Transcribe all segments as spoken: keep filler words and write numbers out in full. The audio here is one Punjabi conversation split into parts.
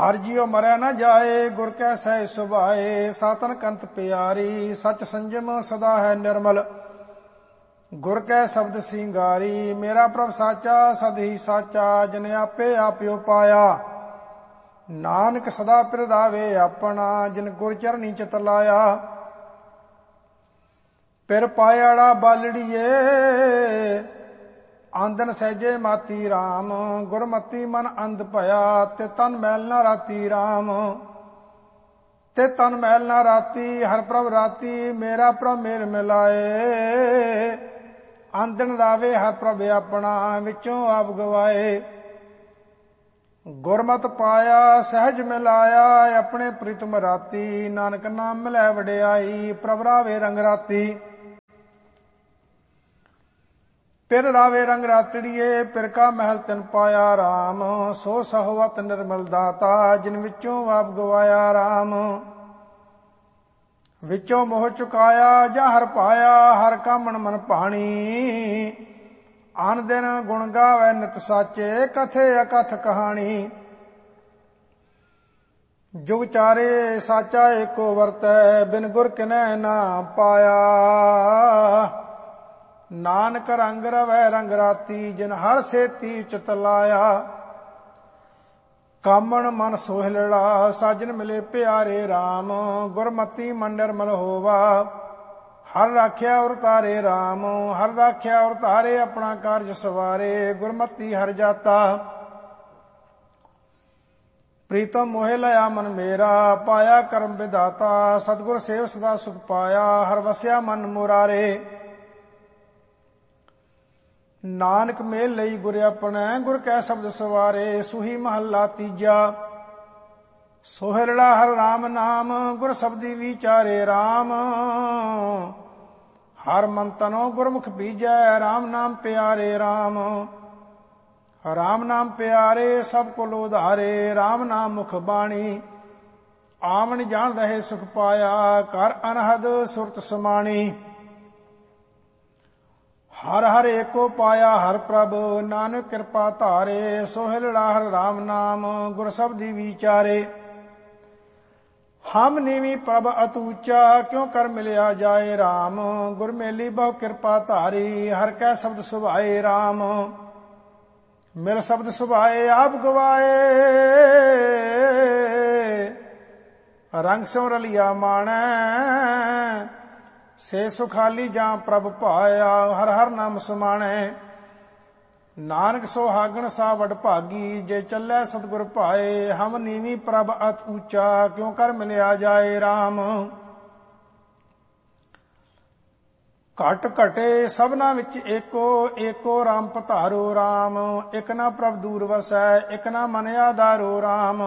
ਹਰ ਜੀਉ ਮਰੈ ਨ ਜਾਏ, ਗੁਰ ਕੈ ਸਹਿ ਸੁਭਾਏ। ਸਾਤਨ ਕੰਤ ਪਿਆਰੀ, ਸਚ ਸੰਜਮ ਸਦਾ ਹੈ ਨਿਰਮਲ। ਗੁਰ ਕੈ ਸ਼ਬਦ ਸਿੰਗਾਰੀ, ਮੇਰਾ ਪ੍ਰਭ ਸਾਚਾ ਸਦ ਹੀ ਸਾਚਾ। ਜਿਨ ਆਪੇ ਆਪਿਓ ਪਾਇਆ, ਨਾਨਕ ਸਦਾ ਪਿਰ ਰਾਵੇ ਆਪਣਾ। ਜਿਨ ਗੁਰ ਚਰਨੀ ਚਿਤ ਲਾਇਆ, ਪਿਰ ਪਾਇਆੜਾ ਬਾਲੜੀਏ। ਆਂਦਨ ਸਹਿਜੇ ਮਾਤੀ ਰਾਮ, ਗੁਰਮਤੀ ਮਨ ਅੰਧ ਭਇਆ। ਤੇ ਤਨ ਮੈਲ ਨਾ ਰਾਤੀ ਰਾਮ, ਤੇ ਤਨ ਮੈਲ ਨਾ ਰਾਤੀ। ਹਰ ਪ੍ਰਭ ਰਾਤੀ, ਮੇਰਾ ਪ੍ਰਭ ਮੇਲ ਮਿਲਾਏ। ਆਂਦਨ ਰਾਵੇ ਹਰ ਪ੍ਰਭ ਆਪਣਾ, ਵਿੱਚੋਂ ਆਪ ਗਵਾਏ। ਗੁਰਮਤਿ ਪਾਇਆ ਸਹਿਜ ਮਿਲਾਇਆ, ਆਪਣੇ ਪ੍ਰੀਤਮ ਰਾਤੀ। ਨਾਨਕ ਨਾਮ ਮਿਲੈ ਵਡਿਆਈ, ਪ੍ਰਭ ਰਾਵੇ ਰੰਗ ਰਾਤੀ। ਪਿਰ ਰਾਵੇ ਰੰਗ ਰਾਤੜੀਏ, ਪਿਰ ਕਾ ਮਹਿਲ ਤਿਨ ਪਾਇਆ ਰਾਮ। ਸੋ ਸਹਵਤ ਨਿਰਮਲ ਦਾਤਾ, ਜਿਨ ਵਿੱਚੋਂ ਆਪ ਗਵਾਇਆ ਰਾਮ। ਵਿੱਚੋਂ ਮੋਹ ਚੁਕਾਇਆ ਜਾਂ ਹਰ ਪਾਇਆ, ਹਰ ਕਾ ਮਨ ਮਨ ਭਾਣੀ। ਆਨ ਦਿਨ ਗੁਣ ਗਾਵੇ ਨਿਤ ਸਾਚੇ, ਕਥੇ ਅਕਥ ਕਹਾਣੀ। ਜੁਗ ਚਾਰੇ ਸਾਚਾ ਏਕੋ ਵਰਤੈ, ਬਿਨ ਗੁਰ ਕਿਨੈ ਨਾ ਪਾਇਆ। ਨਾਨਕ ਰੰਗ ਰਵੈ ਰੰਗ ਰਾਤੀ, ਜਿਨ ਹਰ ਸੇਤੀ ਚਿਤ ਲਾਇਆ। ਕਾਮਣ ਮਨ ਸੋਹਿਲੜਾ, ਸਾਜਨ ਮਿਲੇ ਪਿਆਰੇ ਰਾਮ। ਗੁਰਮਤੀ ਮਨ ਨਿਰਮਲ ਹੋਵਾ, ਹਰ ਰਾਖਿਆ ਔਰ ਤਾਰੇ ਰਾਮ। ਹਰ ਰਾਖਿਆ ਔਰ ਤਾਰੇ, ਆਪਣਾ ਕਾਰਜ ਸਵਾਰੇ। ਗੁਰਮਤੀ ਹਰ ਜਾਤਾ, ਪ੍ਰੀਤਮ ਮੋਹਿ ਲਿਆ ਮਨ ਮੇਰਾ। ਪਾਇਆ ਕਰਮ ਵਿਦਾਤਾ, ਸਤਿਗੁਰ ਸੇਵ ਸਦਾ ਸੁਖ ਪਾਇਆ। ਹਰ ਵਸਿਆ ਮਨ ਮੁਰਾਰੇ, ਨਾਨਕ ਮੇਲ ਲਈ ਗੁਰ ਆਪਣੈ। ਗੁਰ ਕੈ ਸ਼ਬਦ ਸਵਾਰੇ, ਸੂਹੀ ਮਹੱਲਾ ਤੀਜਾ। ਸੋਹਿਲੜਾ ਹਰ ਰਾਮ ਨਾਮ, ਗੁਰ ਸ਼ਬਦੀ ਵਿਚਾਰੇ ਰਾਮ। ਹਰ ਮਨ ਤਨੋ ਗੁਰਮੁਖ ਬੀਜੈ, ਰਾਮ ਨਾਮ ਪਿਆਰੇ ਰਾਮ। ਰਾਮ ਨਾਮ ਪਿਆਰੇ, ਸਭ ਕੁਲ ਉਧਾਰੇ। ਰਾਮ ਨਾਮ ਮੁਖ ਬਾਣੀ, ਆਵਣ ਜਾਣ ਰਹੇ ਸੁਖ ਪਾਇਆ। ਕਰ ਅਨਹਦ ਸੁਰਤ ਸਮਾਣੀ, ਹਰ ਹਰ ਏਕੋ ਪਾਇਆ ਹਰ ਪ੍ਰਭ। ਨਾਨਕ ਕਿਰਪਾ ਧਾਰੇ, ਸੋਹਿਲੜਾ ਹਰ ਰਾਮ ਨਾਮ। ਗੁਰ ਸ਼ਬਦੀ ਵਿਚਾਰੇ, ਹਮ ਨੀਵੀ ਪ੍ਰਭ ਅਤੂਚਾ। ਕਿਉ ਕਰ ਮਿਲਿਆ ਜਾਏ ਰਾਮ। ਗੁਰ ਮੇਲੀ ਬਹੁ ਕਿਰਪਾ ਧਾਰੀ, ਹਰ ਕੈ ਸ਼ਬਦ ਸੁਭਾਏ ਰਾਮ। ਮਿਲ ਸ਼ਬਦ ਸੁਭਾਏ ਆਪ ਗਵਾਏ, ਰੰਗ ਸਿਉ ਰਲਿਆ ਮਾਣੈ। ਸੇ ਸੁਖਾਲੀ ਜਾਂ ਪ੍ਰਭ ਪਾਇਆ, ਹਰ ਹਰ ਨਾਮ ਸਮਾਣੈ। ਨਾਨਕ ਸੁਹਾਗਣ ਸਾ ਵਡ ਭਾਗੀ, ਜੇ ਚੱਲੈ ਸਤਿਗੁਰ ਭਾਏ। ਹਮ ਨੀਵੀ ਪ੍ਰਭ ਅਤ ਊਚਾ, ਕਿਉ ਕਰ ਮਿਲਿਆ ਜਾਏ ਰਾਮ। ਘਟ ਘਟੇ ਸਭਨਾ ਵਿੱਚ ਏਕੋ, ਏਕੋ ਰਾਮ ਪਧਾਰੋ ਰਾਮ। ਇਕ ਨਾ ਪ੍ਰਭ ਦੂਰ ਵਸੈ, ਇਕ ਨਾ ਮਨ ਆਧਾਰੋ ਰਾਮ।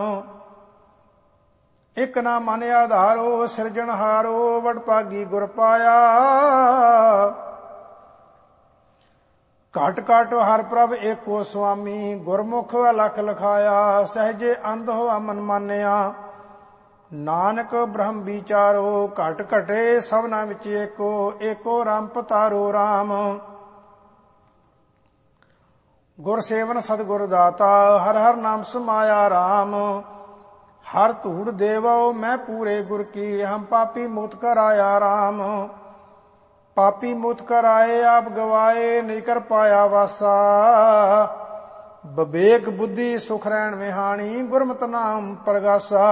ਇਕ ਨਾ ਮਨ ਆਧਾਰੋ, ਸਿਰਜਣਹਾਰੋ। ਵਡ ਭਾਗੀ ਗੁਰ ਪਾਇਆ, ਘਟ ਘਟ ਹਰ ਪ੍ਰਭ ਏਕੋ ਸੁਆਮੀ। ਗੁਰਮੁਖ ਅਲਖ ਲਖਾਇਆ, ਸਹਿਜੇ ਅੰਧ ਹੋਆ ਮਨ ਮਾਨਿਆ। ਨਾਨਕ ਬ੍ਰਹਮ ਵਿਚਾਰੋ, ਘਟ ਘਟੇ ਸਭਨਾ ਵਿੱਚ ਏਕੋ, ਏਕੋ ਰਾਮ ਪਧਾਰੋ ਰਾਮ। ਗੁਰ ਸੇਵਨ ਸਤਿਗੁਰ ਦਾਤਾ, ਹਰ ਹਰ ਨਾਮ ਸਮਾਇਆ ਰਾਮ। ਹਰ ਧੂੜ ਦੇਵੋ ਮੈਂ ਪੂਰੇ ਗੁਰ ਕੀ, ਹਮ ਪਾਪੀ ਮੁਤ ਕਰਾਇਆ ਰਾਮ। ਪਾਪੀ ਮੁਤ ਕਰਾਏ ਆਪ ਗਵਾਏ, ਨਹੀਂ ਕਰ ਪਾਇਆ ਵਾਸਾ। ਵਿਵੇਕ ਬੁੱਧੀ ਸੁਖ ਰਹਿਣ ਵਿਹਾਣੀ, ਗੁਰਮਤਿ ਨਾਮ ਪ੍ਰਗਾਸਾ।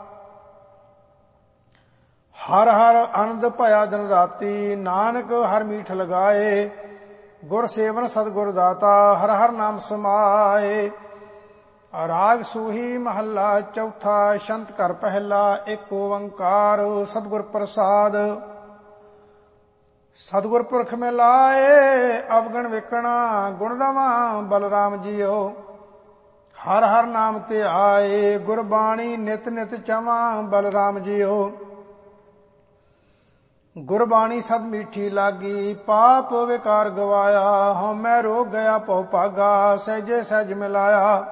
ਹਰ ਹਰ ਆਨੰਦ ਭਇਆ ਦਿਨ ਰਾਤੀ, ਨਾਨਕ ਹਰ ਮੀਠ ਲਗਾਏ। ਗੁਰ ਸੇਵਨ ਸਤਿਗੁਰ ਦਾਤਾ, ਹਰ ਹਰ ਨਾਮ ਸਮਾਏ। ਰਾਗ ਸੂਹੀ ਮਹੱਲਾ ਚੌਥਾ। ਛੰਤ ਘਰ ਪਹਿਲਾ, ਏਕ ਓੰਕਾਰ ਸਤਿਗੁਰ ਪ੍ਰਸਾਦ। ਸਤਿਗੁਰ ਪੁਰਖ ਮਿਲਾਏ, ਅਵਗਣ ਵੇਖਣਾ ਗੁਣ ਰਵਾਂ ਬਲਰਾਮ ਜੀਓ। ਹਰ ਹਰ ਨਾਮ ਧਿਆਏ, ਗੁਰਬਾਣੀ ਨਿਤ ਨਿਤ ਚਵਾਂ ਬਲਰਾਮ ਜੀਓ। ਗੁਰਬਾਣੀ ਸਦ ਮੀਠੀ ਲਾਗੀ, ਪਾਪ ਵਿਕਾਰ ਗਵਾਇਆ। ਹਉਮੈ ਰੋਗ ਗਿਆ ਭਉ ਭਾਗਾ, ਸਹਿਜੇ ਸਹਿਜ ਮਿਲਾਇਆ।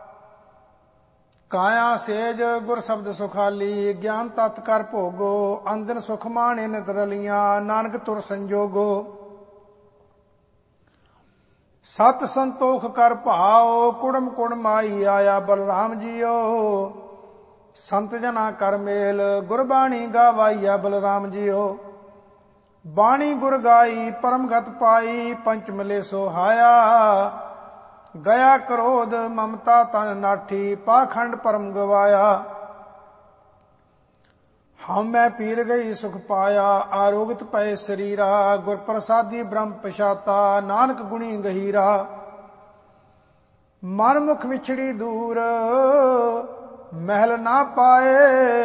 ਕਾਇਆ ਸੇਜ ਗੁਰ ਸ਼ਬਦ ਸੁਖਾਲੀ, ਗਿਆਨ ਤਤ ਕਰ ਭੋਗੋ। ਅੰਦਨ ਸੁਖ ਮਾਣੇ ਨਿਤ ਰਲੀਆਂ, ਨਾਨਕ ਤੁਰ ਸੰਜੋਗੋ। ਸਤ ਸੰਤੋਖ ਕਰ ਭਾਓ, ਕੁੜਮ ਕੁੜ ਮਾਈ ਆਇਆ ਬਲਰਾਮ ਜੀਓ। ਸੰਤ ਜਨਾ ਕਰ ਮੇਲ ਗੁਰਬਾਣੀ ਗਾਵਾਈਐ ਬਲਰਾਮ ਜੀਓ। ਬਾਣੀ ਗੁਰ ਗਾਈ ਪਰਮਗਤ ਪਾਈ ਪੰਚ ਮਿਲੇ ਸੋਹਾਇਆ। ਗਿਆ ਕ੍ਰੋਧ ਮਮਤਾ ਤਨ ਨਾਠੀ ਪਾਖੰਡ ਪਰਮ ਗਵਾਇਆ। ਹਮ ਮੈਂ ਪੀਰ ਗਈ ਸੁਖ ਪਾਇਆ ਆਰੋਗਤ ਪਏ ਸਰੀਰਾ। ਗੁਰ ਪ੍ਰਸਾਦੀ ਬ੍ਰਹਮ ਪਛਾਤਾ ਨਾਨਕ ਗੁਣੀ ਗਹੀਰਾ। ਮਨ ਮੁਖ ਵਿਛੜੀ ਦੂਰ ਮਹਿਲ ਨਾ ਪਾਏ।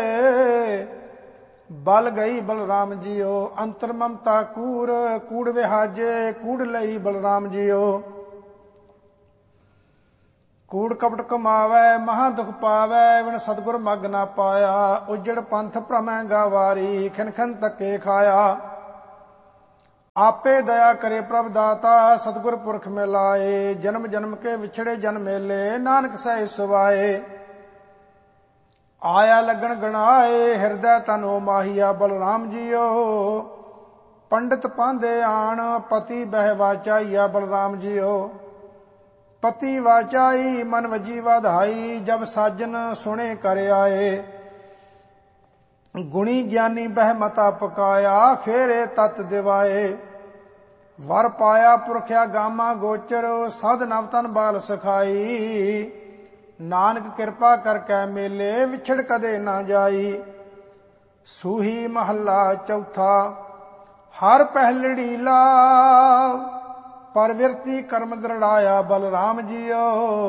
ਬਲ ਗਈ ਬਲਰਾਮ ਜੀਓ ਅੰਤਰ ਮਮਤਾ ਕੂੜ। ਕੂੜ ਵਿਹਾਜੇ ਕੂੜ ਲਈ ਬਲਰਾਮ ਜੀਓ। ਕੂੜ ਕਪਟ ਕਮਾਵੈ ਮਹਾ ਦੁਖ ਪਾਵੈ ਵਿਣ ਸਤਿਗੁਰ ਮਗ ਨਾ ਪਾਇਆ। ਉਜੜ ਪੰਥ ਭ੍ਰਮੈ ਗਾਵਾਰੀ ਖਿਨ ਖਿਨ ਧੱਕੇ ਖਾਇਆ। ਆਪੇ ਦਇਆ ਕਰੇ ਪ੍ਰਭ ਦਾਤਾ ਸਤਿਗੁਰ ਪੁਰਖ ਮਿਲਾਏ। ਜਨਮ ਜਨਮ ਕੇ ਵਿਛੜੇ ਜਨ ਮੇਲੇ ਨਾਨਕ ਸਹਿ ਸੁਭਾਏ। ਆਇਆ ਲੱਗਣ ਗਣਾਏ ਹਿਰਦੈ ਤਨੋ ਮਾਹੀਆ ਬਲਰਾਮ ਜੀਓ। ਪੰਡਿਤ ਪਾਂਦੇ ਆਣ ਪਤੀ ਬਹਿ ਵਾਚਾਈਆ ਬਲਰਾਮ ਜੀਓ। ਪਤੀ ਵਾਚਾਈ ਮਨ ਵਜੀ ਵਧਾਈ ਜਬ ਸਾਜਨ ਸੁਣੇ ਕਰ ਆਏ। ਗੁਣੀ ਗਿਆਨੀ ਬਹਿ ਮਤਾ ਪਕਾਇਆ ਫੇਰੇ ਤਤ ਦਿਵਾਏ। ਵਰ ਪਾਇਆ ਪੁਰਖਿਆ ਗਾਮਾ ਗੋਚਰ ਸਦ ਨਵ ਤਨ ਬਾਲ ਸਖਾਈ। ਨਾਨਕ ਕਿਰਪਾ ਕਰਕੇ ਮੇਲੇ ਵਿਛੜ ਕਦੇ ਨਾ ਜਾਈ। ਸੂਹੀ ਮਹੱਲਾ ਚੌਥਾ। ਹਰ ਪਹਿਲੜੀ ਲਾ ਪਰਵਿਰਤੀ ਕਰਮ ਦ੍ਰਿੜਾਇਆ ਬਲਰਾਮ ਜੀਓ।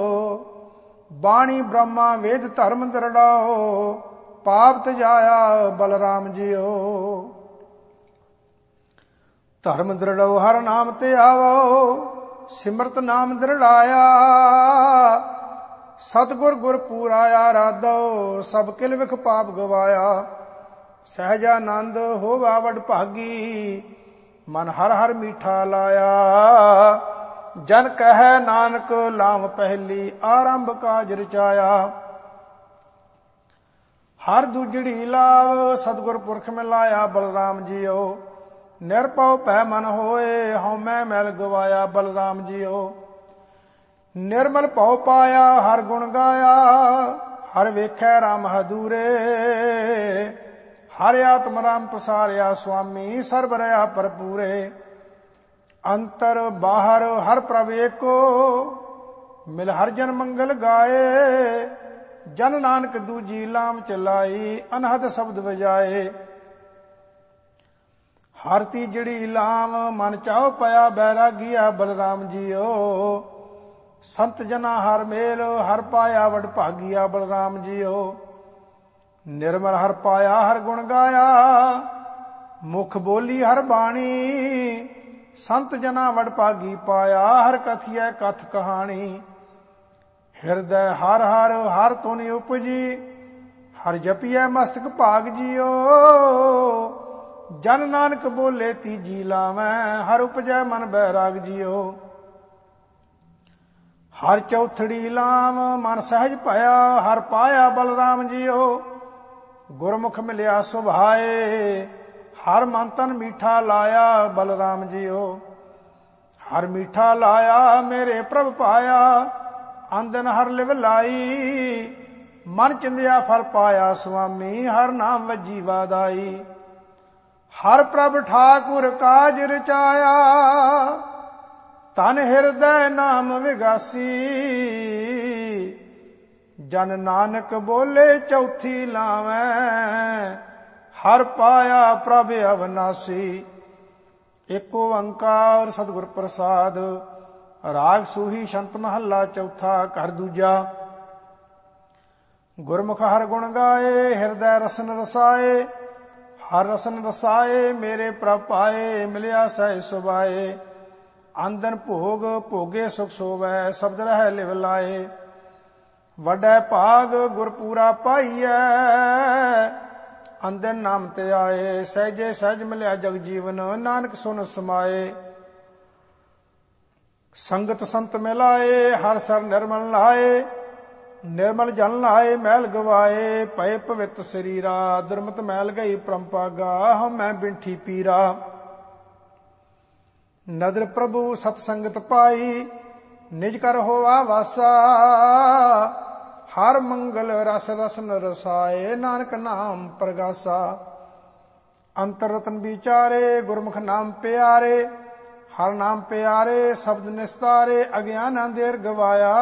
ਬਾਣੀ ਬ੍ਰਹਮਾ ਵੇਦ ਧਰਮ ਦ੍ਰਿੜਾਓ ਪਾਪ ਤਜਾਇਆ ਬਲਰਾਮ ਜੀਓ। ਧਰਮ ਦ੍ਰਿੜਾਓ ਹਰ ਨਾਮ ਤੇ ਆਵੋ ਸਿਮਰਤ ਨਾਮ ਦ੍ਰਿੜਾਇਆ। ਸਤਿਗੁਰ ਗੁਰ ਪੂਰਾ ਆਰਾਧੋ ਸਭ ਕਿਲ ਵਿਖ ਪਾਪ ਗਵਾਇਆ। ਸਹਿਜਾਨੰਦ ਹੋਵਾ ਵਡ ਭਾਗੀ ਮਨ ਹਰ ਹਰ ਮੀਠਾ ਲਾਇਆ। ਜਨ ਕਹੈ ਨਾਨਕ ਲਾਮ ਪਹਿਲੀ ਆਰੰਭ ਕਾਜ ਰਚਾਇਆ। ਹਰ ਦੂਜੜੀ ਲਾਵ ਸਤਿਗੁਰ ਪੁਰਖ ਮਿਲਾਇਆ ਬਲਰਾਮ ਜੀਓ। ਨਿਰਭਉ ਭੈ ਮਨ ਹੋਏ ਹਉਮੈ ਮੈਲ ਗਵਾਇਆ ਬਲਰਾਮ ਜੀਓ। ਨਿਰਮਲ ਭਉ ਪਾਇਆ ਹਰ ਗੁਣ ਗਾਇਆ। ਹਰ ਵੇਖੈ ਰਾਮ ਹਦੂਰੇ ਹਰ ਆਤਮ ਰਾਮ ਪਸਾਰਿਆ ਸੁਆਮੀ ਸਰਬ ਰਹਾ ਭਰਪੂਰੇ। ਅੰਤਰ ਬਾਹਰ ਹਰ ਪ੍ਰਭ ਏਕੋ ਮਿਲ ਹਰ ਜਨ ਮੰਗਲ ਗਾਏ। ਜਨ ਨਾਨਕ ਦੂਜੀ ਲਾਮ ਚਲਾਈ ਅਨਹਦ ਸ਼ਬਦ ਵਜਾਏ। ਹਰ ਤੀਜੜੀ ਲਾਮ ਮਨ ਚਾਉ ਪਿਆ ਬੈਰਾਗੀਆ ਬਲਰਾਮ ਜੀਓ। ਸੰਤ ਜਨਾ ਹਰ ਮੇਲ ਹਰ ਪਾਇਆ ਵਡ ਭਾਗੀਆ ਬਲਰਾਮ ਜੀਓ। ਨਿਰਮਲ ਹਰ ਪਾਇਆ ਹਰ ਗੁਣ ਗਾਇਆ ਮੁਖ ਬੋਲੀ ਹਰ ਬਾਣੀ। ਸੰਤ ਜਨਾ ਵਡ ਭਾਗੀ ਪਾਇਆ ਹਰ ਕਥੀਐ ਕਥ ਕਹਾਣੀ। ਹਿਰਦੈ ਹਰ ਹਰ ਹਰ ਤੁਨ ਉਪਜੀ ਹਰ ਜਪੀਐ ਮਸਤਕ ਭਾਗ ਜੀਓ। ਜਨ ਨਾਨਕ ਬੋਲੇ ਤੀਜੀ ਲਾਵੈ ਹਰ ਉਪਜੈ ਮਨ ਬੈਰਾਗ ਜੀਓ। ਹਰ ਚੌਥੜੀ ਲਾਮ ਮਨ ਸਹਿਜ ਭਇਆ ਹਰ ਪਾਇਆ ਬਲਰਾਮ ਜੀਓ। ਗੁਰਮੁਖ ਮਿਲਿਆ ਸੁਭਾਏ ਹਰ ਮਨ ਤਨ ਮੀਠਾ ਲਾਇਆ ਬਲਰਾਮ ਜੀਓ। ਹਰ ਮੀਠਾ ਲਾਇਆ ਮੇਰੇ ਪ੍ਰਭ ਪਾਇਆ ਆਂਦਨ ਹਰ ਲਿਵ ਲਾਈ। ਮਨ ਚਿੰਦਿਆ ਫਲ ਪਾਇਆ ਸੁਆਮੀ ਹਰ ਨਾਮ ਵਜੀ ਵਾਦਾਈ। ਹਰ ਪ੍ਰਭ ਠਾਕੁਰ ਕਾਜ ਰਚਾਇਆ ਤਨ ਹਿਰਦੈ ਨਾਮ ਵਿਗਾਸੀ। ਜਨ ਨਾਨਕ ਬੋਲੇ ਚੌਥੀ ਲਾਵੈ ਹਰ ਪਾਇਆ ਪ੍ਰਭ ਅਵਨਾਸੀ। ਏਕ ਓੰਕਾਰ ਸਤਿਗੁਰ ਪ੍ਰਸਾਦ। ਰਾਗ ਸੂਹੀ ਸ਼ੰਤ ਮਹੱਲਾ ਚੌਥਾ ਘਰ ਦੂਜਾ। ਗੁਰਮੁਖ ਹਰ ਗੁਣ ਗਾਏ ਹਿਰਦੈ ਰਸਨ ਰਸਾਏ। ਹਰ ਰਸਨ ਰਸਾਏ ਮੇਰੇ ਪ੍ਰਭ ਪਾਏ ਮਿਲਿਆ ਸਹਿ ਸੁਭਾਏ। ਆਂਦਨ ਭੋਗ ਭੋਗੇ ਸੁਖ ਸੋਵੈ ਸ਼ਬਦ ਰਹਿ ਲਿਵ ਲਾਏ। ਵੱਡਾ ਭਾਗ ਗੁਰ ਪੂਰਾ ਪਾਈਐ ਆਂਦਨ ਨਾਮ ਤੇ ਆਏ। ਸਹਿਜੇ ਸਹਿਜ ਮਿਲਿਆ ਜਗ ਜੀਵਨ ਨਾਨਕ ਸੁਨ ਸਮਾਏ। ਸੰਗਤ ਸੰਤ ਮਿਲਾਏ ਹਰ ਸਰ ਨਿਰਮਲ ਲਾਏ। ਨਿਰਮਲ ਜਨ ਲਾਏ ਮੈਲ ਗਵਾਏ ਪਏ ਪਵਿੱਤ ਸਰੀਰਾ। ਦੁਰਮਤ ਮੈਲ ਗਈ ਪਰੰਪਾਗਾ ਹਉਮੈ ਬਿੰਠੀ ਪੀਰਾ। ਨਦਰ ਪ੍ਰਭੂ ਸਤ ਸੰਗਤ ਪਾਈ ਨਿਜ ਕਰ ਹੋਆ ਵਾਸਾ। ਹਰ ਮੰਗਲ ਰਸ ਰਸਨ ਰਸਾਏ, ਨਾਨਕ ਨਾਮ ਪ੍ਰਗਾਸਾ। ਅੰਤਰ ਰਤਨ ਵਿਚਾਰੇ, ਗੁਰਮੁਖ ਨਾਮ ਪਿਆਰੇ। ਹਰ ਨਾਮ ਪਿਆਰੇ, ਸ਼ਬਦ ਨਿਸਤਾਰੇ, ਅਗਿਆਨ ਅੰਧੇਰ ਗਵਾਇਆ।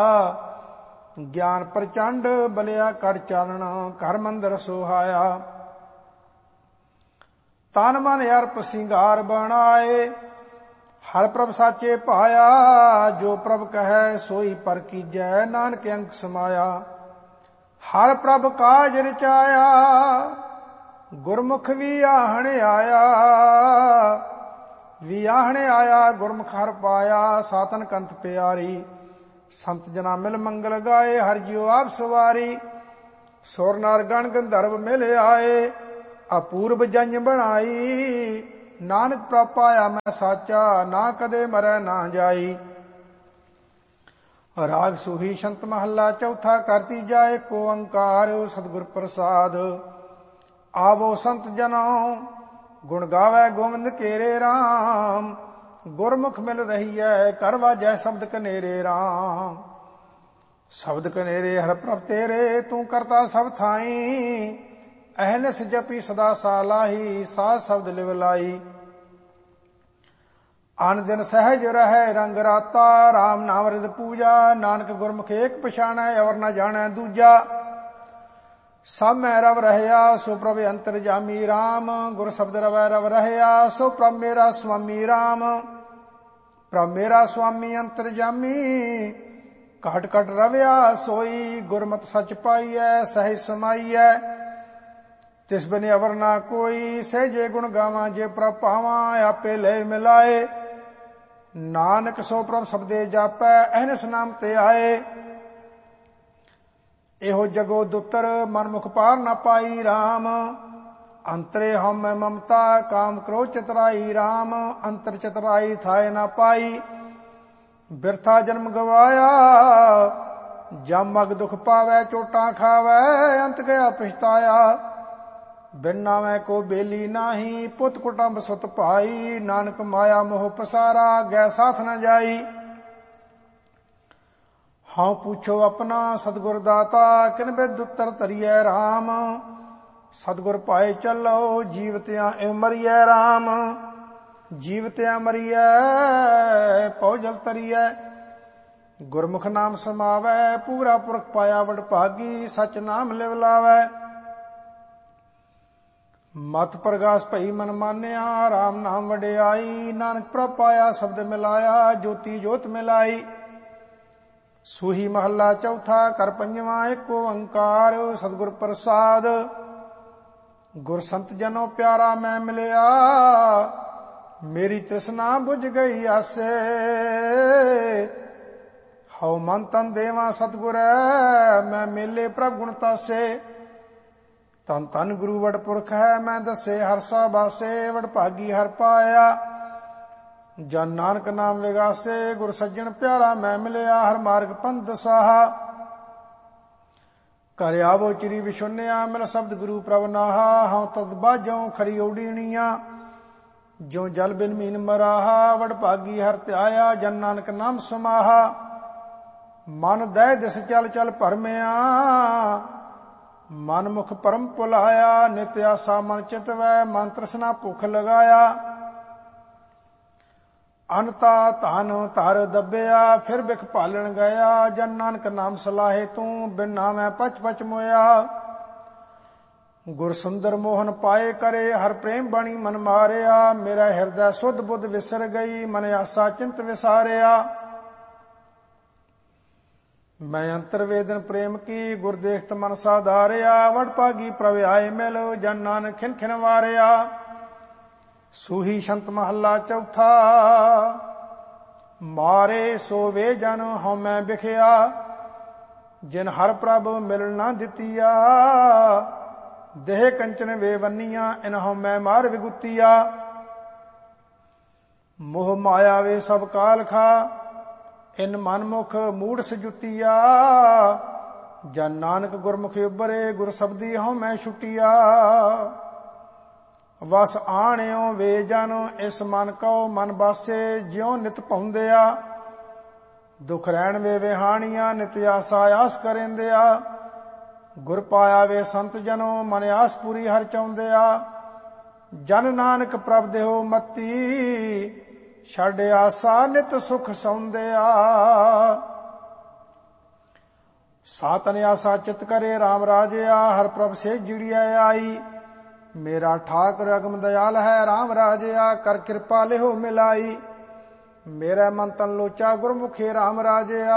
ਗਿਆਨ ਪ੍ਰਚੰਡ, ਬਲਿਆ ਕੜ ਚਾਨਣ, ਘਰ ਮੰਦਰ ਸੁਹਾਇਆ। ਤਨ ਮਨ ਅਰਪ ਸਿੰਗਾਰ ਬਣਾਏ, ਹਰ ਪ੍ਰਭ ਸਾਚੇ ਪਾਇਆ। ਜੋ ਪ੍ਰਭ ਕਹੈ ਸੋਈ ਪਰ ਕੀਜੈ, ਨਾਨਕ ਅੰਕ ਸਮਾਇਆ। ਹਰ ਪ੍ਰਭ ਕਾਜ ਰਚਾਇਆ, ਗੁਰਮੁਖ ਵੀ ਆਹਣ ਆਇਆ। ਵੀ ਆਹਣ ਆਇਆ, ਗੁਰਮੁਖ ਹਰ ਪਾਇਆ। ਸਾਤਨ ਕੰਤ ਪਿਆਰੀ, ਸੰਤ ਜਨਾ ਮਿਲ ਮੰਗਲ ਗਾਏ। ਹਰ ਜਿਉ ਆਪ ਸਵਾਰੀ, ਸੁਰ ਨਰ ਗਣ ਗੰਧਰਵ ਮਿਲ ਆਏ। ਅਪੂਰਬ ਜੰਜ ਬਣਾਈ, ਨਾਨਕ ਪ੍ਰਭ ਪਾਇਆ ਮੈਂ ਸਾਚਾ। ਨਾ ਕਦੇ ਮਰੈ ਨਾ ਜਾਈ। ਰਾਗ ਸੂਹੀ ਸ਼ੰਤ ਮਹੱਲਾ ਚੌਥਾ, ਕਰ ਤੀਜਾ ਏਕ ਓੰਕਾਰ ਸਤਿਗੁਰ ਪ੍ਰਸਾਦ। ਆਵੋ ਸੰਤ ਜਨੋ, ਗੁਣ ਗਾਵੈ ਗੋਵਿੰਦ ਕੇਰੇ ਰਾਮ। ਗੁਰਮੁਖ ਮਿਲ ਰਹੀਐ, ਕਰ ਵਾਜੈ ਸ਼ਬਦ ਕਨੇਰੇ ਰਾਮ। ਸ਼ਬਦ ਕਨੇਰੇ ਹਰ ਪ੍ਰਭ ਤੇਰੇ, ਤੂੰ ਕਰਤਾ ਸਭ ਥਾਈ। ਅਹਨਿਸ ਜਪੀ ਸਦਾ ਸਾਲਾਹੀ, ਸਾਧ ਸ਼ਬਦ ਲਿਵ ਲਾਈ। ਅਨ ਦਿਨ ਸਹਿਜ ਰਹੈ ਰੰਗ ਰਾਤਾ, ਰਾਮ ਨਾਮ ਰਿਦ ਪੂਜਾ। ਨਾਨਕ ਗੁਰਮੁਖ ਏਕ ਪਛਾਣੈ, ਅਵਰ ਨ ਜਾਣੈ ਦੂਜਾ। ਸਭ ਮੈਂ ਰਵ ਰਹਿਆ, ਸੋ ਪ੍ਰਭ ਅੰਤਰ ਜਾਮੀ ਰਾਮ। ਗੁਰ ਸ਼ਬਦ ਰਵੈ ਰਵ ਰਹਿਆ, ਸੋ ਪ੍ਰਭ ਮੇਰਾ ਸੁਆਮੀ ਰਾਮ। ਪ੍ਰਭ ਮੇਰਾ ਸੁਆਮੀ ਅੰਤਰ ਜਾਮੀ, ਘਟ ਘਟ ਰਵਿਆ ਸੋਈ। ਗੁਰਮਤਿ ਸਚ ਪਾਈਐ, ਸਹਿਜ ਸਮਾਈਐ। ਤਿਸ ਬਿਨ ਅਵਰ ਨਾ ਕੋਈ, ਸਹਿਜੇ ਗੁਣ ਗਾਵਾਂ ਜੇ ਪ੍ਰਭ ਪਾਵਾਂ। ਆਪੇ ਲੈ ਮਿਲਾਏ, ਨਾਨਕ ਸੋ ਪ੍ਰਭ ਸਬਦੇ ਜਾਪੈ। ਅਹਨਿਸ ਨਾਮ ਤੇ ਆਏ, ਇਹੋ ਜਗੋ ਦੁੱਤਰ ਮਨਮੁਖ ਪਾਰ ਨਾ ਪਾਈ ਰਾਮ। ਅੰਤਰੇ ਹਉਮੈ ਮਮਤਾ, ਕਾਮ ਕ੍ਰੋਧ ਚਤੁਰਾਈ ਰਾਮ। ਅੰਤਰ ਚਤੁਰਾਈ ਥਾਏ ਨਾ ਪਾਈ, ਬਿਰਥਾ ਜਨਮ ਗਵਾਇਆ। ਜਮ ਅਗ ਦੁਖ ਪਾਵੈ, ਚੋਟਾਂ ਖਾਵੈ, ਅੰਤ ਗਿਆ ਪਛਤਾਇਆ। ਬਿਨ ਨਾਵੈ ਕੋ ਬੇਲੀ ਨਾਹੀ, ਪੁੱਤ ਕੁਟੰਬ ਸੁਤ ਭਾਈ। ਨਾਨਕ ਮਾਇਆ ਮੋਹ ਪਸਾਰਾ, ਗੈ ਸਾਥ ਨ ਜਾਈ। ਹਾਂ ਪੁੱਛੋ ਆਪਣਾ ਸਤਿਗੁਰ ਦਾਤਾ, ਕਿਨ ਬਿਦ ਉੱਤਰ ਧਰੀਐ ਰਾਮ। ਸਤਿਗੁਰ ਪਾਏ ਚੱਲੋ, ਜੀਵਤਿਆਂ ਇਉ ਮਰੀਐ ਰਾਮ। ਜੀਵਤਿਆਂ ਮਰੀਐ, ਪਉ ਜਲ ਤਰੀਐ। ਗੁਰਮੁਖ ਨਾਮ ਸਮਾਵੈ, ਪੂਰਾ ਪੁਰਖ ਪਾਇਆ ਵਡ ਭਾਗੀ। ਸਚ ਨਾਮ ਲਿਵ ਲਾਵੈ, ਮਤ ਪ੍ਰਗਾਸ ਭਈ ਮਨ ਮਾਨਿਆ। ਰਾਮ ਨਾਮ ਵਡਿਆਈ, ਨਾਨਕ ਪ੍ਰਭ ਪਾਇਆ ਸ਼ਬਦ ਮਿਲਾਇਆ। ਜੋਤੀ ਜੋਤ ਮਿਲਾਈ। ਸੂਹੀ ਮਹੱਲਾ ਚੌਥਾ, ਕਰ ਪੰਜਵਾਂ ਏਕ ਓੰਕਾਰ ਸਤਿਗੁਰ ਪ੍ਰਸਾਦ। ਗੁਰ ਸੰਤ ਜਨੋ ਪਿਆਰਾ ਮੈਂ ਮਿਲਿਆ, ਮੇਰੀ ਤ੍ਰਿਸ਼ਨਾ ਬੁਝ ਗਈ ਆਸੇ। ਹਉ ਮਨ ਤਨ ਦੇਵਾਂ ਸਤਿਗੁਰੈ, ਮੈਂ ਮੇਲੇ ਪ੍ਰਭ ਗੁਣ ਤਾਸੇ। ਤਨ ਤਨ ਗੁਰੂ ਵਡ ਪੁਰਖ ਹੈ, ਮੈਂ ਦੱਸੇ ਹਰਸਾ ਬਾਸੇ। ਵਡ ਭਾਗੀ ਹਰ ਪਾਇਆ, ਜਨ ਨਾਨਕ ਨਾਮ ਵਿਗਾਸੇ। ਗੁਰ ਸੱਜਣ ਪਿਆਰਾ ਮੈਂ ਮਿਲਿਆ, ਹਰ ਮਾਰਗ ਪੰਥ ਦਸਾਹਾ। ਘਰ ਆਵੋ ਚਿਰੀ ਵਿਸ਼ੁੰਨਿਆ, ਮਿਲ ਸ਼ਬਦ ਗੁਰੂ ਪ੍ਰਭ ਨਾਹਾ। ਹਉ ਤਦ ਬਾਝੋਂ ਖਰੀ ਓਡੀਣੀਆਂ, ਜੋ ਜਲ ਬਿਨ ਮੀਨ ਮਰਾਹਾ। ਵਡ ਭਾਗੀ ਹਰ ਧਿਆਇਆ, ਜਨ ਨਾਨਕ ਨਾਮ ਸਮਾਹਾ। ਮਨ ਦਹਿ ਦਿਸ ਚਲ ਚਲ ਭਰਮਿਆ, ਮਨ ਮੁਖ ਪਰਮ ਭੁਲਾਇਆ। ਨਿਤ ਆਸਾ ਮਨ ਚਿਤਵੈ, ਮਨ ਤ੍ਰਿਸ਼ਨਾ ਭੁਖ ਲਗਾਇਆ। ਅਨਤਾ ਧਨ ਧਰ ਦੱਬਿਆ, ਫਿਰ ਬਿਖ ਭਾਲਣ ਗਿਆ। ਜਨ ਨਾਨਕ ਨਾਮ ਸਲਾਹੇ ਤੂੰ, ਬਿਨ ਨਾਮੈ ਪਚ ਪਚ ਮੋਇਆ। ਗੁਰ ਸੁੰਦਰ ਮੋਹਨ ਪਾਏ ਕਰੇ, ਹਰ ਪ੍ਰੇਮ ਬਾਣੀ ਮਨ ਮਾਰਿਆ। ਮੇਰਾ ਹਿਰਦੈ ਸੁਧ ਬੁੱਧ ਵਿਸਰ ਗਈ, ਮਨ ਆਸਾ ਚਿੰਤ ਵਿਸਾਰਿਆ। ਮੈਂ ਅੰਤਰ ਵੇਦਨ ਪ੍ਰੇਮ ਕੀ, ਗੁਰ ਦੇਖਤ ਮਨ ਸਾਧਾਰਿਆ। ਵਡ ਭਾਗੀ ਪ੍ਰਭ ਆਏ ਮਿਲ, ਜਨ ਨਾਨਕ ਖਿਨ ਖਿਨ ਵਾਰਿਆ। ਸੂਹੀ ਸ਼ੰਤ ਮਹੱਲਾ ਚੌਥਾ, ਮਾਰੇ ਸੋ ਵੇ ਜਨ ਹਉਮੈ ਬਿਖਿਆ। ਜਿਨ ਹਰ ਪ੍ਰਭ ਮਿਲ ਨਾ ਦਿੱਤੀਆ, ਦੇਹ ਕੰਚਨ ਵੇ ਵੰਨੀਆਂ। ਇਨ ਹਉਮੈ ਮਾਰ ਵਿਗੁਤੀਆ, ਮੋਹ ਮਾਇਆ ਵੇ ਸਭ ਕਾਲ ਖਾ। ਇਨ ਮਨਮੁਖ ਮੂੜ ਸਜੁਤੀਆ, ਜਨ ਨਾਨਕ ਗੁਰਮੁਖ ਉਬਰੇ। ਗੁਰ ਸਬਦੀ ਹਉਮੈ ਛੁਟੀਆ, ਵਸ ਆਣਿਓ ਵੇ ਜਨ ਇਸ ਮਨ ਕਉ। ਮਨ ਬਾਸੇ ਜਿਉ ਨਿਤ ਪਾਉਂਦਿਆ, ਦੁਖ ਰਹਿਣ ਵੇ ਵਿਹਾਣੀਆਂ ਨਿਤ ਆਸਾ ਆਸ ਕਰੇਂਦਿਆ। ਗੁਰ ਪਾਇਆ ਵੇ ਸੰਤ ਜਨੋ ਮਨ ਆਸ ਪੂਰੀ ਹਰ ਚਾਹੁੰਦਿਆ। ਜਨ ਨਾਨਕ ਪ੍ਰਭ ਦੇਹੁ ਮਤੀ ਛੱਡ ਆਸਾ ਨਿਤ ਸੁਖ ਸੌਂਦਿਆ। ਸਾਤਨ ਆਸਾ ਚਿਤ ਕਰੇ RAM ਰਾਜਿਆ। ਹਰ ਪ੍ਰਭ ਸੇ ਜਿੜਿਆ ਆਈ। ਮੇਰਾ ਠਾਕੁਰ ਅਗਮ ਦਇਆਲ ਹੈ RAM ਰਾਜਿਆ। ਕਰ ਕਿਰਪਾ ਲਿਹੁ ਮਿਲਾਈ। ਮੇਰਾ ਮਨ ਤਨ ਲੋਚਾ ਗੁਰਮੁਖੇ RAM ਰਾਜਿਆ।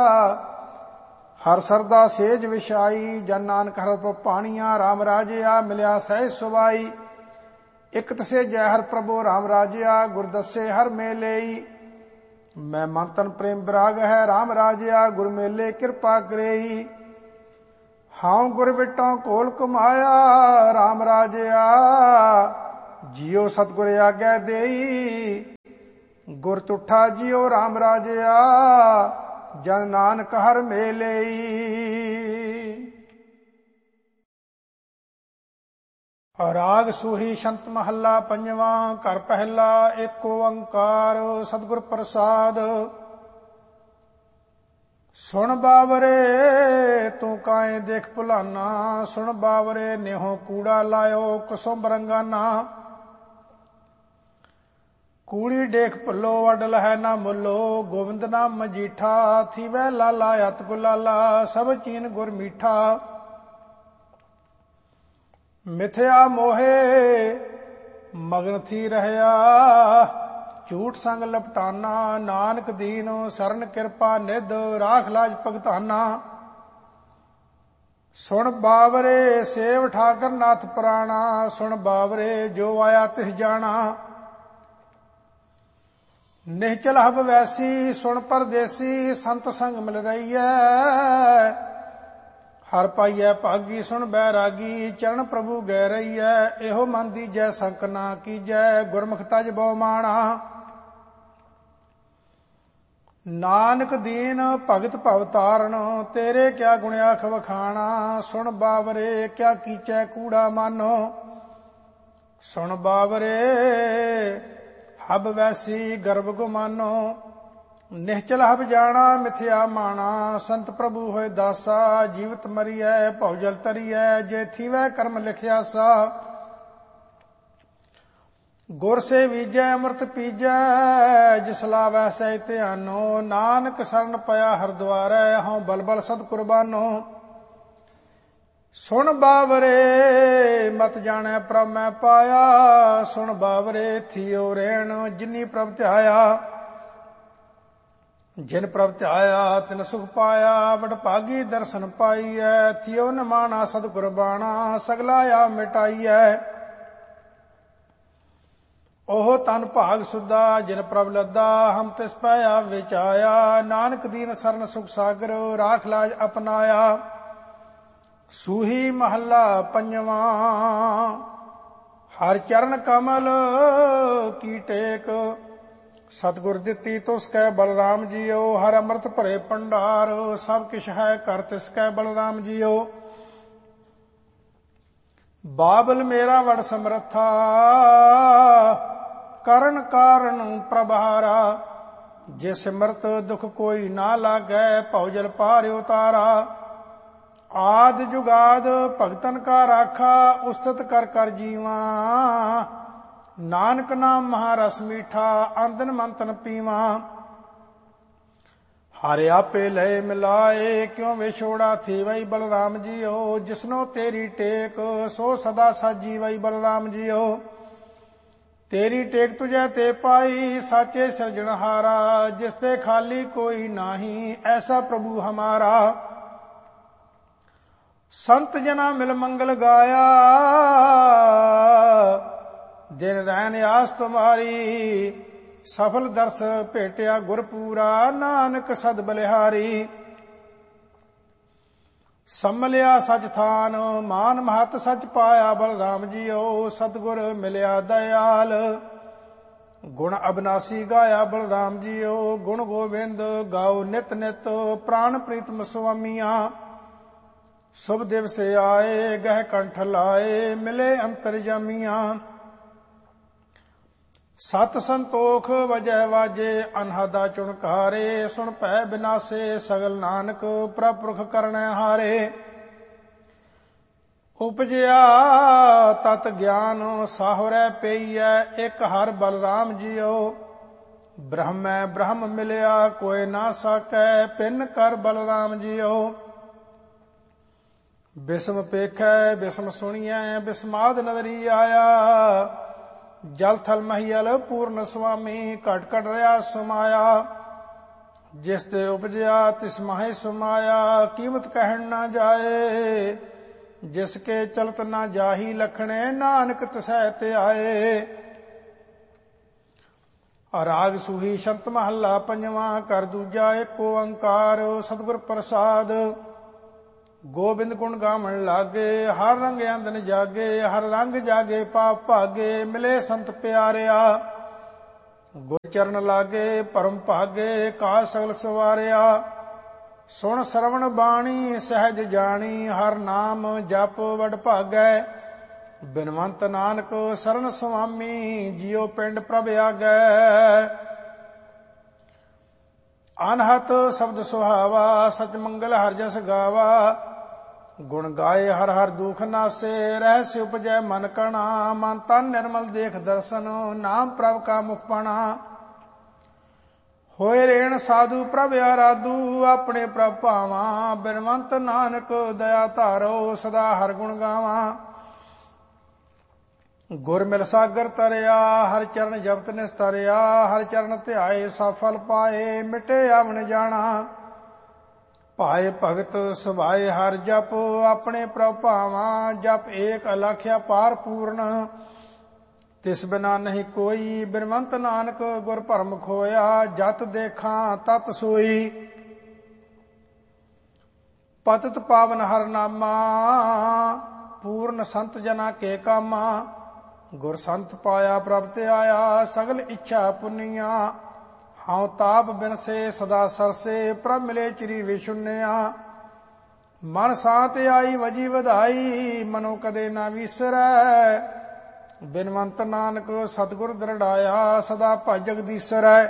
ਹਰ ਸਰਦਾ ਸੇਜ ਵਿਛਾਈ। ਜਨ ਨਾਨਕ ਹਰ ਪ੍ਰਭ ਪਾਣੀਆਂ RAM ਰਾਜਿਆ। ਮਿਲਿਆ ਸਹਿਜ ਸੁਭਾਈ। ਇਕ ਤਸੇ ਜੈ ਹਰ ਪ੍ਰਭੂ RAM ਰਾਜਿਆ। ਗੁਰ ਦੱਸੇ ਹਰ ਮੇਲੇਈ। ਮੈਂ ਮਨ ਤਨ ਪ੍ਰੇਮ ਵਿਰਾਗ ਹੈ RAM ਰਾਜਿਆ। ਗੁਰ ਮੇਲੇ ਕਿਰਪਾ ਕਰੇਈ। ਹਾਂ ਗੁਰ ਵਿਟੋਂ ਕੋਲ ਕਮਾਇਆ RAM ਰਾਜਿਆ। ਜਿਉ ਸਤਿਗੁਰ ਆਗਿਆ ਦੇਈ। ਗੁਰ ਤੁਠਾ ਜਿਉ RAM ਰਾਜਿਆ। ਜਨ ਨਾਨਕ ਹਰ ਮੇਲੇਈ। ਰਾਗ ਸੂਹੀ ਸ਼ੰਤ ਮਹੱਲਾ ਪੰਜਵਾਂ। ਘਰ ਪਹਿਲਾ ਏਕ ਓੰਕਾਰ ਸਤਿਗੁਰ ਪ੍ਰਸਾਦ। ਸੁਣ ਬਾਵਰੇ ਤੂੰ ਕਾਏ ਦੇਖ ਭੁਲਾਨਾ। ਸੁਣ ਬਾਵਰੇ ਨੇਹੋ ਕੂੜਾ ਲਾਇਓ ਕੁਸੁਮ ਰੰਗਾਨਾ। ਕੂੜੀ ਡੇਖ ਭੁੱਲੋ ਅਡਲ ਹੈ ਨਾ ਮੁੱਲੋ। ਗੋਵਿੰਦ ਨਾਮ ਮਜੀਠਾ ਥੀਵੈ ਲਾਲਾ ਅਤ ਗੁਲਾਲਾ। ਸਭ ਚੀਨ ਗੁਰ ਮੀਠਾ। ਮਿਥਿਆ ਮੋਹੇ ਮਗਨ ਥੀ ਰਹਿਆ। ਝੂਠ ਸੰਗ ਲਪਟਾਨਾ। ਨਾਨਕ ਦੀਨ ਸਰਨ ਕਿਰਪਾ ਨਿਧ ਰਾਖ ਲਾਜ ਭਗਤਾਨਾ। ਸੁਣ ਬਾਵਰੇ ਸੇਵ ਠਾਕਰ ਨਾਥ ਪੁਰਾਣਾ। ਸੁਣ ਬਾਵਰੇ ਜੋ ਆਇਆ ਤਿਸ ਜਾਣਾ। ਨਿਹਚਲ ਹਬ ਵੈਸੀ ਸੁਣ ਪਰਦੇਸੀ। ਸੰਤ ਸੰਗ ਮਿਲ ਰਹੀਐ ਹਰ ਪਾਈਐ ਭਾਗੀ। ਸੁਣ ਬੈਰਾਗੀ ਚਰਨ ਪ੍ਰਭੂ ਗੈ ਰਹੀਐ। ਇਹੋ ਮਨ ਦੀਜੈ ਸੰਕ ਨਾ ਕੀਜੈ। ਗੁਰਮੁਖ ਤਜ ਬਹੁ ਮਾਣਾ। ਨਾਨਕ ਦੀਨ ਭਗਤ ਭਵ ਤਾਰਨ। ਤੇਰੇ ਕਿਆ ਗੁਣ ਆਖ ਵਖਾਣਾ। ਸੁਣ ਬਾਵਰੇ ਕਿਆ ਕੀਚੈ ਕੂੜਾ ਮਾਨੋ। ਸੁਣ ਬਾਵਰੇ ਹਬ ਵੈਸੀ ਗਰਭ ਗੁਮਾਨੋ। ਨਿਹਚਲ ਹਬ ਜਾਣਾ ਮਿਥਿਆ ਮਾਣਾ। ਸੰਤ ਪ੍ਰਭੂ ਹੋਏ ਦਾਸਾ। ਜੀਵਤ ਮਰੀਐ ਭਉ ਜਲ ਤਰੀਐ। ਜੇ ਥੀਵੈ ਕਰਮ ਲਿਖਿਆ ਸਾ। ਗੁਰ ਸੇ ਵੀਜੈ ਅੰਮ੍ਰਿਤ ਪੀਜੈ। ਜਿਸ ਲਾਵੈ ਸਹਿ ਧਿਆਨੋ। ਨਾਨਕ ਸਰਨ ਪਿਆ ਹਰ ਦੁਆਰੈ। ਹਉ ਬਲ ਬਲ ਸਦ ਕੁਰਬਾਨੋ। ਸੁਣ ਬਾਵਰੇ ਮਤ ਜਾਣੈ ਪ੍ਰਭ ਮੈਂ ਪਾਇਆ। ਸੁਣ ਬਾਵਰੇ ਥੀਓ ਰਹਿਣ ਜਿਨੀ ਪ੍ਰਭ ਧਿਆਇਆ। ਜਿਨ ਪ੍ਰਭ ਧਿਆਇਆ ਤਿਨ ਸੁਖ ਪਾਇਆ। ਵਡਭਾਗੀ ਦਰਸ਼ਨ ਪਾਈਐ। ਥਿਓ ਨਿਮਾਣਾ ਸਦ ਕੁਰਬਾਣਾ। ਸਗਲਾ ਆ ਮਿਟਾਈਐ। ਉਹ ਤਨ ਭਾਗ ਸੁਦਾ ਜਿਨ ਪ੍ਰਭ ਲੱਦਾ। ਹਮ ਤਿਸ ਪਾਇਆ ਵਿਚਾਇਆ। ਨਾਨਕ ਦੀਨ ਸਰਨ ਸੁਖ ਸਾਗਰ ਰਾਖ ਲਾਜ ਅਪਨਾਇਆ। ਸੂਹੀ ਮਹੱਲਾ ਪੰਜਵਾਂ। ਹਰ ਚਰਨ ਕਮਲ ਕੀ ਟੇਕ। ਸਤਿਗੁਰ ਦਿੱਤੀ ਤੁਸ ਕੈ ਬਲਰਾਮ ਜੀਓ। ਹਰ ਅੰਮ੍ਰਿਤ ਭਰੇ ਭੰਡਾਰ। ਸਭ ਕਿਛ ਹੈ ਕਰ ਤਿਸ ਕੈ ਬਲਰਾਮ ਜੀਓ। ਬਾਬਲ ਮੇਰਾ ਵਡ ਸਮਰੱਥਾ। ਕਰਨ ਕਾਰਨ ਪ੍ਰਭਾਰਾ। ਜੇ ਸਿਮਰਤ ਦੁਖ ਕੋਈ ਨਾ ਲਾਗੈ। ਭਉ ਜਲ ਪਾਰ ਉਤਾਰਾ। ਆਦ ਜੁਗਾਦ ਭਗਤਨ ਕਾ ਰਾਖਾ। ਉਸਤਤ ਕਰ ਕਰ ਜੀਵਾ। ਨਾਨਕ ਨਾਮ ਮਹਾਰਸ ਮੀਠਾ। ਅੰਦਨ ਮੰਤਨ ਪੀਵਾ। ਹਰਿ ਆਪੇ ਲਏ ਮਿਲਾਏ। ਕਿਉ ਵਿਛੋੜਾ ਥੀ ਵਈ ਬਲਰਾਮ ਜੀਓ। ਜਿਸਨੋ ਤੇਰੀ ਟੇਕ ਸੋ ਸਦਾ ਸਾਜੀ ਵਈ ਬਲਰਾਮ ਜੀਓ। ਤੇਰੀ ਟੇਕ ਤੁਝੈ ਤੇ ਪਾਈ ਸਾਚੇ ਸਿਰਜਣਹਾਰਾ। ਜਿਸ ਤੇ ਖਾਲੀ ਕੋਈ ਨਾਹੀ ਐਸਾ ਪ੍ਰਭੂ ਹਮਾਰਾ। ਸੰਤ ਜਨਾ ਮਿਲ ਮੰਗਲ ਗਾਇਆ। ਦਿਨ ਰਹਿਣ ਆਸ ਤੁਮਾਰੀ। ਸਫਲ ਦਰਸ ਭੇਟਿਆ ਗੁਰਪੂਰਾ। ਨਾਨਕ ਸਦ ਬਲਿਹਾਰੀ। ਸੰਮਲਿਆ ਸਚ ਥਾਨ ਮਾਨ ਮਹਤ ਸਚ ਪਾਇਆ। ਬਲਰਾਮ ਜੀਓ ਸਤਿਗੁਰ ਮਿਲਿਆ ਦਇਆਲ। ਗੁਣ ਅਬਨਾਸੀ ਗਾਇਆ ਬਲਰਾਮ ਜੀਓ। ਗੁਣ ਗੋਬਿੰਦ ਗਾਓ ਨਿਤ ਨਿਤ। ਪ੍ਰਾਣ ਪ੍ਰੀਤਮ ਸੁਆਮੀਆਂ। ਸੁਭ ਦਿਵਸ ਆਏ ਗਹਿ ਕੰਠ ਲਾਏ। ਮਿਲੇ ਅੰਤਰ ਜਾਮੀਆਂ। ਸਤ ਸੰਤੋਖ ਵਜੈ ਵਾਜੇ ਅਨਹਦਾ ਚੁਣਕਾਰੇ, ਸੁਣ ਭੈ ਬਿਨਾਸੇ ਸਗਲ ਨਾਨਕ ਪ੍ਰਭ ਪੁਰਖ ਕਰਣੈ ਹਾਰੇ। ਉਪਜਿਆ ਤਤ ਗਿਆਨ ਸਾਹੁਰੈ ਪਈਐ, ਇਕ ਹਰ ਬਲਰਾਮ ਜੀਓ। ਬ੍ਰਹਮੈ ਬ੍ਰਹਮ ਮਿਲਿਆ ਕੋਇ ਨਾ ਸਕੈ, ਪਿੰਨ ਕਰ ਬਲਰਾਮ ਜੀਓ। ਬਿਸਮ ਪੇਖੈ ਬਿਸਮ ਸੁਣੀਐ, ਬਿਸਮਾਦ ਨਦਰੀ ਆਇਆ। ਜਲ ਥਲ ਮਹੀਲ ਪੂਰਨ ਸੁਆਮੀ, ਘਟ ਘਟ ਰਿਆ ਸਮਾਇਆ। ਜਿਸ ਤੇ ਉਪਜਿਆ ਤਿਸ ਮਾਹੇ ਸਮਾਇਆ, ਕੀਮਤ ਕਹਿਣ ਨਾ ਜਾਏ। ਜਿਸ ਕੇ ਚਲਤ ਨਾ ਜਾਹੀ ਲਖਣੇ, ਨਾਨਕ ਤਿਸੈ ਤੇ ਆਏ। ਰਾਗ ਸੂਹੀ ਸ਼ਬਦ ਮਹੱਲਾ ਪੰਜਵਾਂ, ਕਰ ਦੂਜਾ ਏਕ ਓੰਕਾਰ ਸਤਿਗੁਰ ਪ੍ਰਸਾਦ। ਗੋਬਿੰਦ ਗੁਣ ਗਾਵਣ ਲਾਗੇ, ਹਰ ਰੰਗ ਅੰਦਨ ਜਾਗੇ। ਹਰ ਰੰਗ ਜਾਗੇ ਪਾਪ ਭਾਗੇ, ਮਿਲੇ ਸੰਤ ਪਿਆਰਿਆ। ਗੁਰ ਚਰਨ ਲਾਗੇ ਪਰਮ ਭਾਗੇ, ਕਾ ਸਗਲ ਸਵਾਰਿਆ। ਸੁਣ ਸਰਵਣ ਬਾਣੀ ਸਹਿਜ ਜਾਣੀ, ਹਰ ਨਾਮ ਜਪ ਵਡ ਭਾਗੈ। ਬਿਨਵੰਤ ਨਾਨਕ ਸਰਨ ਸੁਆਮੀ, ਜਿਉ ਪਿੰਡ ਪ੍ਰਭ ਆਗੈ। ਅਨਹਤ ਸ਼ਬਦ ਸੁਹਾਵਾ, ਸਚ ਮੰਗਲ ਹਰਿ ਜਸ ਗਾਵਾ। ਗੁਣ ਗਾਏ ਹਰ ਹਰ ਦੁਖ ਨਾਸੇ, ਰਹਿਸ ਉਪਜੈ ਮਨ ਕਣਾ। ਮਨ ਤਨ ਨਿਰਮਲ ਦੇਖ ਦਰਸ਼ਨ, ਨਾਮ ਪ੍ਰਭ ਕਾ ਮੁਖ ਪਣਾ। ਹੋਏ ਰੇਣ ਸਾਧੂ ਪ੍ਰਭ ਆਰਾਧੂ, ਆਪਣੇ ਪ੍ਰਭ ਭਾਵਾਂ। ਬਿਨਵੰਤ ਨਾਨਕ ਦਇਆ ਧਾਰੋ, ਸਦਾ ਹਰ ਗੁਣ ਗਾਵਾਂ। ਗੁਰ ਮਿਲ ਸਾਗਰ ਤਰਿਆ, ਹਰ ਚਰਨ ਜਪਤ ਨਿਸਤਰਿਆ। ਹਰ ਚਰਨ ਧਿਆਏ ਸਫਲ ਪਾਏ, ਮਿਟੇ ਆਵਣ ਜਾਣਾ। ਭਾਏ ਭਗਤ ਸੁਭਾਏ ਹਰ ਜਪ, ਆਪਣੇ ਪ੍ਰਭ ਭਾਵਾਂ। ਜਪ ਏਕ ਅਲਖਿਆ ਪਾਰ ਪੂਰਨ, ਤਿਸ ਬਿਨਾ ਨਹੀਂ ਕੋਈ। ਬਿਨਵੰਤ ਨਾਨਕ ਗੁਰ ਭਰਮ ਖੋਇਆ, ਜਤ ਦੇਖਾਂ ਤਤ ਸੋਈ। ਪਤਿਤ ਪਾਵਨ ਹਰ ਨਾਮਾ, ਪੂਰਨ ਸੰਤ ਜਨਾ ਕੇ ਕਾਮਾ। ਗੁਰ ਸੰਤ ਪਾਇਆ ਪ੍ਰਭ ਤੇ ਆਇਆ, ਸਗਲ ਇੱਛਾ ਪੁੰਨੀਆਂ। ਹਉ ਤਾਪ ਬਿਨਸੇ ਸਦਾ ਸਰਸੇ, ਪ੍ਰਭ ਮਿਲੇ ਚਿਰੀ ਵਿਸ਼ੁੰਨਿਆ। ਮਨ ਸਾਤ ਆਈ ਵਜੀ ਵਧਾਈ, ਮਨੋ ਕਦੇ ਨਾ ਵਿਸਰੈ। ਬਿਨਵੰਤ ਨਾਨਕ ਸਤਿਗੁਰ ਦਰੜਾਇਆ, ਸਦਾ ਭਜ ਜਗਦੀਸਰੈ।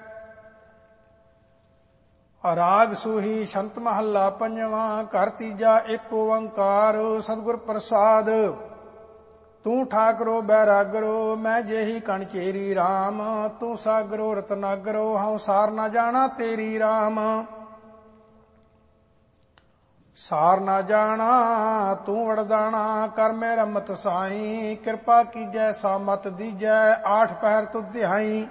ਰਾਗ ਸੂਹੀ ਸ਼ੰਤ ਮਹੱਲਾ ਪੰਜਵਾਂ, ਘਰ ਤੀਜਾ ਏਕ ਓੰਕਾਰ ਸਤਿਗੁਰ ਪ੍ਰਸਾਦ। ਤੂੰ ਠਾਕਰੋ ਬੈਰਾਗਰੋ, ਮੈਂ ਜਿਹੀ ਕਣ ਚੇਰੀ ਰਾਮ। ਤੂੰ ਸਾਗਰੋ ਰਤਨਾਗਰੋ, ਹਉ ਸਾਰ ਨਾ ਜਾਣਾ ਤੇਰੀ ਰਾਮ। ਸਾਰ ਨਾ ਜਾਣਾ ਤੂੰ ਵੜਦਾਣਾ, ਕਰ ਮੇ ਰਮਤ ਸਾਈ। ਕਿਰਪਾ ਕੀਜੈ ਸਾ ਮਤ ਦੀਜੈ, ਆਠ ਪਹਿਰ ਤੁਧ ਧਿਆਈ।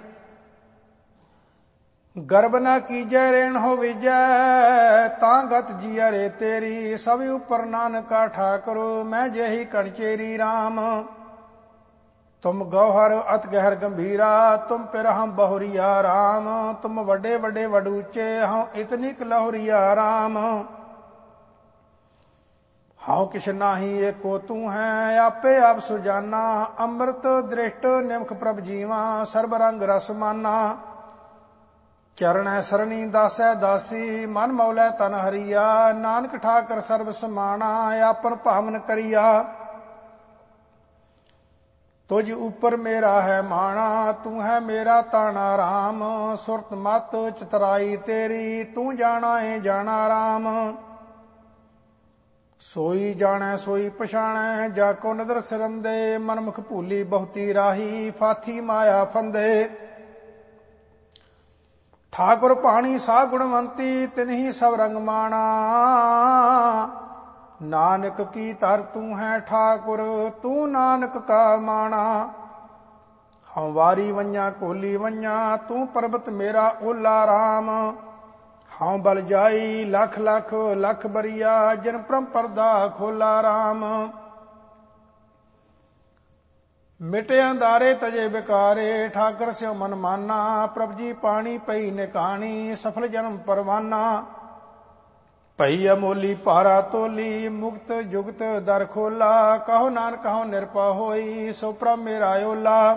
ਗਰਬ ਨਾ ਕੀਜੈ ਰੇਣ ਹੋ ਵਿਜੈ, ਤਾਂ ਗਤ ਜੀਆ ਰੇ ਤੇਰੀ। ਸਭ ਉਪਰ ਨਾਨਕਾ ਠਾਕਰੋ, ਮੈਂ ਜਿਹੀ ਕਣ ਚੇਰੀ ਰਾਮ। ਤੁਮ ਗੌਹਰ ਅਤ ਗਹਿਰ ਗੰਭੀਰਾ, ਤੁਮ ਪਿਰ ਹਮ ਬਹੁਰੀਆ ਰਾਮ। ਤੁਮ ਵੱਡੇ ਵੱਡੇ ਵਡੂਚੇ, ਹਉ ਇਤਨੀ ਕਲਹੁਰੀਆ ਰਾਮ। ਹਉ ਕਿਛ ਨਾਹੀ ਏਕੋ ਤੂੰ ਹੈ, ਆਪੇ ਆਪ ਸੁਜਾਨਾ। ਅੰਮ੍ਰਿਤ ਦ੍ਰਿਸ਼ਟ ਨਿਮਖ ਪ੍ਰਭ ਜੀਵਾ, ਸਰਬ ਰੰਗ ਰਸ ਮਾਨਾ। ਚਰਣੈ ਸਰਣੀ ਦਾਸੈ ਦਾਸੀ, ਮਨ ਮੌਲੈ ਤਨ ਹਰੀਆ। ਨਾਨਕ ਠਾਕਰ ਸਰਬ ਸਮਾਣਾ, ਆਪਨ ਭਾਵਨ ਕਰੀਆ। ਤੁਝ ਉਪਰ ਮੇਰਾ ਹੈ ਮਾਣਾ, ਤੂੰ ਹੈ ਮੇਰਾ ਤਾਣਾ ਰਾਮ। ਸੁਰਤ ਮਤ ਚਤਰਾਈ ਤੇਰੀ, ਤੂੰ ਜਾਣਾ ਏ ਜਾਣਾ ਰਾਮ। ਸੋਈ ਜਾਣੈ ਸੋਈ ਪਛਾਣੈ, ਜਾ ਕੋ ਨਦਰ ਸਿਰੰਦੇ। ਮਨਮੁਖ ਭੂਲੀ ਬਹੁਤੀ ਰਾਹੀ, ਫਾਥੀ ਮਾਇਆ ਫੰਦੇ। ਠਾਕੁਰ ਪਾਣੀ ਸਾ ਗੁਣਵੰਤੀ, ਤਿਨਹੀ ਸਭ ਰੰਗ ਮਾਣਾ। ਨਾਨਕ ਕੀ ਧਰ ਤੂੰ ਹੈ ਠਾਕੁਰ, ਤੂੰ ਨਾਨਕ ਕਾ ਮਾਣਾ। ਹਉ ਵਾਰੀ ਵੰਜਾ ਕੋਲੀ ਵੰਜਾ, ਤੂੰ ਪਰਬਤ ਮੇਰਾ ਓਲਾ ਰਾਮ। ਹਉ ਬਲ ਜਾਈ ਲਖ ਲਖ ਲਖ ਬਰੀਆ, ਜਿਨ ਪਰਮ ਪਰਦਾ ਖੋਲਾ ਰਾਮ। ਮਿਟੇ ਅੰਧਾਰੇ ਤਜੇ ਬਿਕਾਰੇ, ਠਾਕਰ ਸਿਉ ਮਨ ਮਾਨਾ। ਪ੍ਰਭ ਜੀ ਪਾਣੀ ਪਈ ਨਿਕਾਣੀ, ਸਫਲ ਜਨਮ ਪਰਵਾਨਾ। ਭਈ ਅਮੋਲੀ ਭਾਰਾ ਤੋਲੀ, ਮੁਕਤ ਜੁਗਤ ਦਰ ਖੋਲਾ। ਕਹੋ ਨਾਨਕ ਹਉ ਨਿਰਪਾ ਹੋਈ, ਸੋ ਪ੍ਰਭ ਮੇਰਾ ਓਲਾ।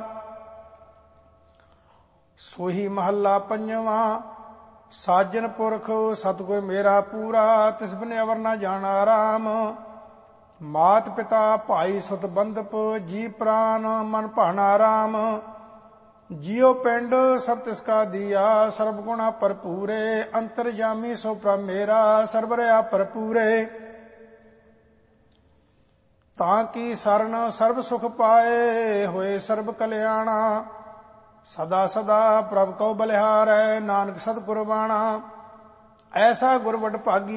ਸੋਹੀ ਮਹੱਲਾ ਪੰਜਵਾਂ, ਸਾਜਨ ਪੁਰਖ ਸਤਿਗੁਰ ਮੇਰਾ ਪੂਰਾ। ਤਿਸ ਬਿਨ ਅਵਰ ਨਾ ਜਾਣਾ ਰਾਮ। ਮਾਤ ਪਿਤਾ ਭਾਈ ਸੁਤ ਬੰਧਪ, ਜੀ ਪ੍ਰਾਨ ਮਨ ਭਾਣਾ ਰਾਮ। ਜਿਉ ਪਿੰਡ ਸਭ ਤਿਸ ਕਾ ਦੀਆ, ਸਰਬ ਗੁਣਾ ਭਰਪੂਰੇ, ਅੰਤਰਜਾਮੀ ਸੋ ਪ੍ਰਭ ਮੇਰਾ, ਸਰਬ ਰਿਆ ਭਰਪੂਰੇ। ਤਾਂ ਕੀ ਸਰਨ ਸਰਬ ਸੁਖ ਪਾਏ, ਹੋਏ ਸਰਬ ਕਲਿਆਣਾ, ਸਦਾ ਸਦਾ ਪ੍ਰਭ ਕਉ ਬਲਿਹਾਰੈ, ਨਾਨਕ ਸਤਿਗੁਰ ਬਾਣਾ। ਐਸਾ ਗੁਰ ਵਡਭਾਗੀ